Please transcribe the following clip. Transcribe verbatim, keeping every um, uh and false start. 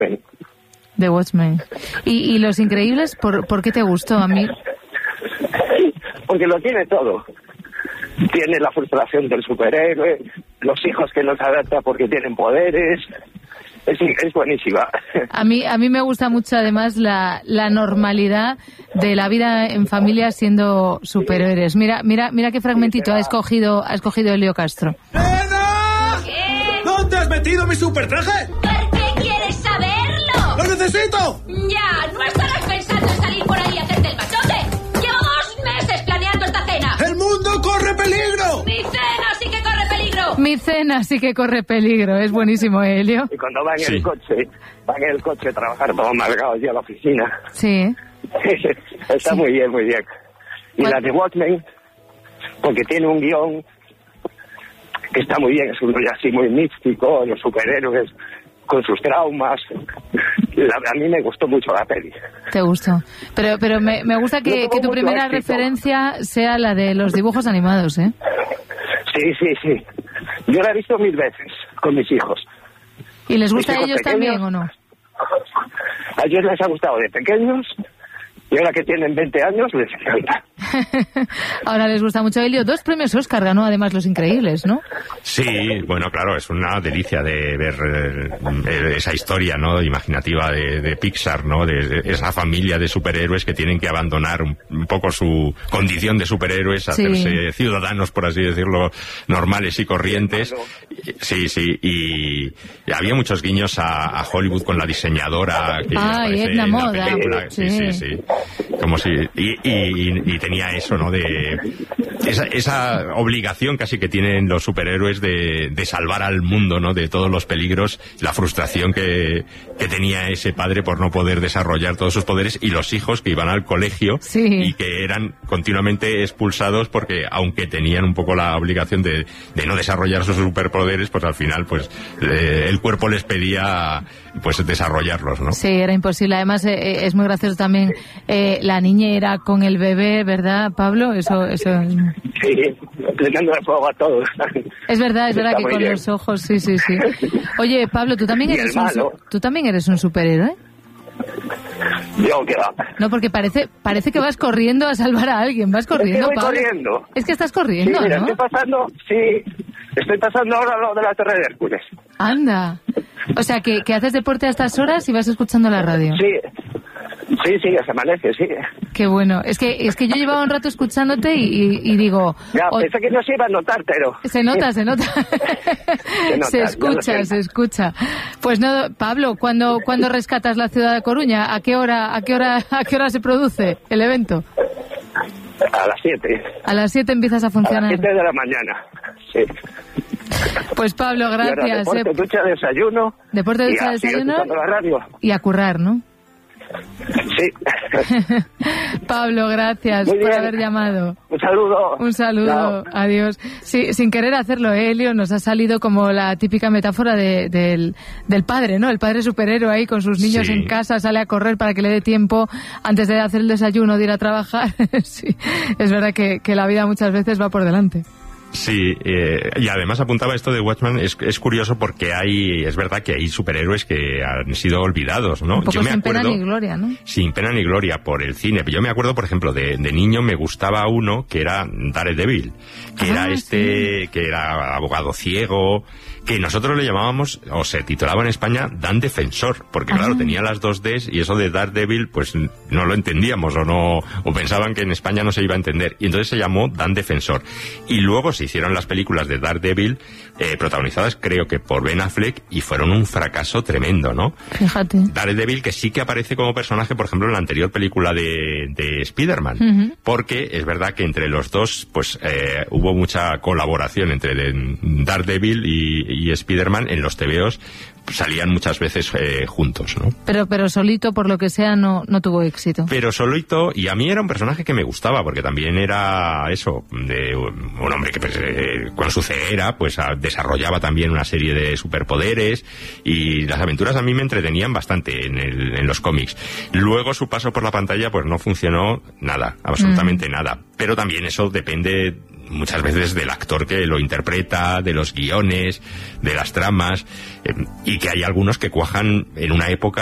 Watchmen. The Watchmen. ¿Y, y Los Increíbles, por, por qué te gustó a mí? Porque lo tiene todo. Tiene la frustración del superhéroe, los hijos que no se adaptan porque tienen poderes. Es, es buenísima. A mí, a mí me gusta mucho además la, la normalidad de la vida en familia siendo superhéroes. Mira, mira, mira qué fragmentito ha escogido, ha escogido Elio Castro. ¡Nena! ¿Qué? ¿Dónde has metido mi supertraje? ¿Por qué quieres saberlo? ¡Lo necesito! Ya, no estarás pensando en salir por ahí a hacerte el machote. Llevo dos meses planeando esta cena. ¡El mundo corre peligro! Mi cena sí que corre peligro. Mi cena sí que corre peligro. Es buenísimo, Elio. Y cuando van en Sí. el coche, van en el coche a trabajar todos amargados ya a la oficina. Sí. Está Sí. muy bien, muy bien. Y Bueno. la de Watchmen, porque tiene un guión que está muy bien, es un rollo así muy místico, los superhéroes con sus traumas. La, a mí me gustó mucho la peli. Te gustó. Pero, pero me, me gusta No que, tuvo que tu mucho primera éxito. referencia sea la de los dibujos animados, ¿eh? Sí, sí, sí. Yo la he visto mil veces con mis hijos. ¿Y les gusta a Mis hijos ellos también pequeños. o no? A ellos les ha gustado de pequeños y ahora que tienen veinte años les encanta. Ahora les gusta mucho. Elio, dos premios Oscar ganó además Los Increíbles, ¿no? Sí, bueno, claro, es una delicia de ver eh, esa historia, ¿no?, imaginativa de, de Pixar, ¿no?, de, de esa familia de superhéroes que tienen que abandonar un, un poco su condición de superhéroes, Sí. hacerse ciudadanos, por así decirlo, normales y corrientes. Sí, sí, y, y había muchos guiños a, a Hollywood con la diseñadora que Ah, y aparece Edna en la Moda. película. Sí, sí, Sí. sí. Como si, y, y, y tenía eso, ¿no?, de esa, esa obligación casi que tienen los superhéroes de, de salvar al mundo, ¿no?, de todos los peligros, la frustración que, que tenía ese padre por no poder desarrollar todos sus poderes, y los hijos que iban al colegio Sí. y que eran continuamente expulsados porque, aunque tenían un poco la obligación de, de no desarrollar sus superpoderes, pues al final pues eh, el cuerpo les pedía pues desarrollarlos, ¿no? Sí, era imposible. Además, eh, es muy gracioso también eh, la niñera con el bebé, ¿verdad, Pablo? Eso, eso Sí, aplicando el fuego a todos. es verdad, es verdad Está que muy con bien. los ojos, sí, sí, sí. Oye, Pablo, tú también Y eres el un, malo. su- tú también eres un superhéroe. Yo, ¿qué va? No, porque parece parece que vas corriendo a salvar a alguien. Vas corriendo, voy Pablo. corriendo. Es que estás Sí, corriendo, mira, ¿no? estoy pasando, sí, estoy pasando ahora lo de la Torre de Hércules. Anda. O sea, que, que haces deporte a estas horas y vas escuchando la radio. Sí, sí, sí, se amanece, sí. Qué bueno. Es que es que yo llevaba un rato escuchándote y, y- y digo... Ya, o- pensé que no se iba a notar, pero... Se nota, se nota. nota, se ya lo escucha, sé. se escucha. Pues no, Pablo, ¿cuándo, ¿cuándo rescatas la ciudad de Coruña? ¿A qué hora, a qué hora, a qué hora se produce el evento? A las siete. A las siete empiezas a A las funcionar. siete de la mañana. Sí. Pues Pablo, Y ahora gracias. deporte, eh. ducha, desayuno. Deporte, y ducha, así desayuno. escuchando la radio. Y a currar, ¿no? Sí. Pablo, gracias Muy por bien. haber llamado. Un saludo. Un saludo, Chao. adiós. Sí, sin querer hacerlo, Elio, nos ha salido como la típica metáfora de- del, del padre, ¿no? El padre superhéroe ahí con sus niños Sí. en casa, sale a correr para que le dé tiempo antes de hacer el desayuno, de ir a trabajar. Sí, es verdad que, que la vida muchas veces va por delante. Sí, eh, y además apuntaba esto de Watchmen, es, es curioso porque hay, es verdad que hay superhéroes que han sido olvidados, ¿no? Un poco Yo me sin pena acuerdo, ni gloria, ¿no? sin pena ni gloria por el cine. Yo me acuerdo, por ejemplo, de, de niño me gustaba uno que era Daredevil, que Ah, era este, que era abogado ciego, que nosotros le llamábamos, o se titulaba en España, Dan Defensor, porque claro, Ah. tenía las dos Ds y eso de Daredevil, pues no lo entendíamos o no, o pensaban que en España no se iba a entender. Y entonces se llamó Dan Defensor. Y luego se hicieron las películas de Daredevil, eh, protagonizadas creo que por Ben Affleck, y fueron un fracaso tremendo, ¿no? Fíjate. Daredevil, que sí que aparece como personaje, por ejemplo, en la anterior película de, de Spider-Man, Ujú. porque es verdad que entre los dos, pues eh, hubo mucha colaboración entre de- Daredevil y, y Spider-Man en los tebeos, salían muchas veces eh, juntos, ¿no? Pero, pero solito, por lo que sea, no, no tuvo éxito. Pero solito, y a mí era un personaje que me gustaba, porque también era eso, de un hombre que pues, eh, con su ceguera, pues a, desarrollaba también una serie de superpoderes, y las aventuras a mí me entretenían bastante en, el, en los cómics. Luego su paso por la pantalla pues no funcionó nada, absolutamente Mm. nada. Pero también eso depende muchas veces del actor que lo interpreta, de los guiones, de las tramas, eh, y que hay algunos que cuajan en una época